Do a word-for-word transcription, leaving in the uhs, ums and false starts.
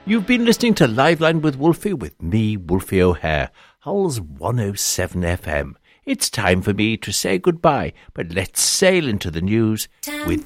You've been listening to Liveline with Wolfie with me, Wolfie O'Hare, Hull's one oh seven F M. It's time for me to say goodbye, but let's sail into the news with